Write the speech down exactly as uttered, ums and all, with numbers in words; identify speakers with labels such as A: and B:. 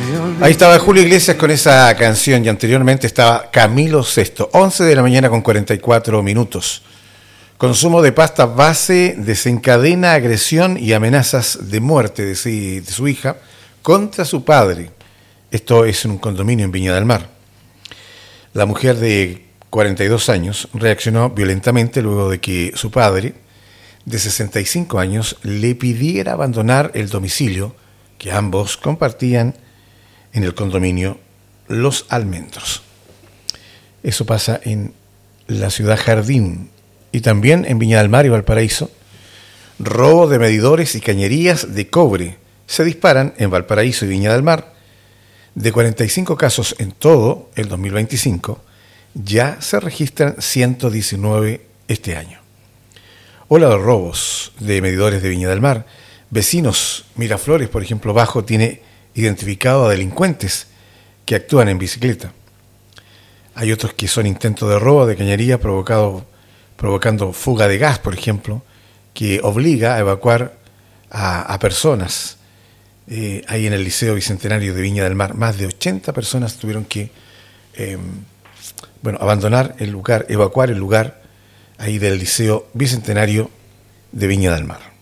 A: Ahí estaba Julio Iglesias con esa canción y anteriormente estaba Camilo Sesto. once de la mañana con cuarenta y cuatro minutos. Consumo de pasta base desencadena agresión y amenazas de muerte de, sí, de su hija contra su padre. Esto es en un condominio en Viña del Mar. La mujer de cuarenta y dos años reaccionó violentamente luego de que su padre, de sesenta y cinco años, le pidiera abandonar el domicilio que ambos compartían en el condominio Los Almendros. Eso pasa en la ciudad Jardín y también en Viña del Mar y Valparaíso. Robo de medidores y cañerías de cobre se disparan en Valparaíso y Viña del Mar. De cuarenta y cinco casos en todo el dos mil veinticinco, ya se registran ciento diecinueve este año. Ola de robos de medidores de Viña del Mar. Vecinos, Miraflores, por ejemplo, Bajo tiene identificado a delincuentes que actúan en bicicleta. Hay otros que son intentos de robo de cañería provocado, provocando fuga de gas, por ejemplo, que obliga a evacuar a, a personas. Eh, ahí en el Liceo Bicentenario de Viña del Mar, más de ochenta personas tuvieron que eh, bueno, abandonar el lugar, evacuar el lugar ahí del Liceo Bicentenario de Viña del Mar.